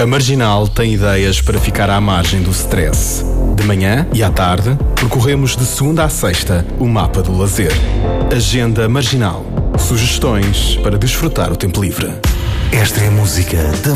A Marginal tem ideias para ficar à margem do stress. De manhã e à tarde, percorremos de segunda à sexta o mapa do lazer. Agenda Marginal. Sugestões para desfrutar o tempo livre. Esta é a música da